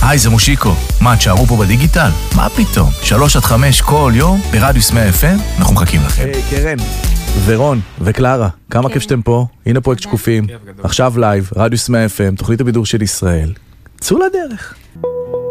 היי, זה מושיקו. מה, תשארו פה בדיגיטל? מה פתאום? 3-5 כל יום ברדיוס 100 FM, אנחנו מחכים לכם. היי, קרן, ורון וקלרה, כמה כיף שאתם פה. הנה פרויקט שקופים, עכשיו לייב, רדיוס 100 FM, תוכנית הבידור של ישראל. צאו לדרך.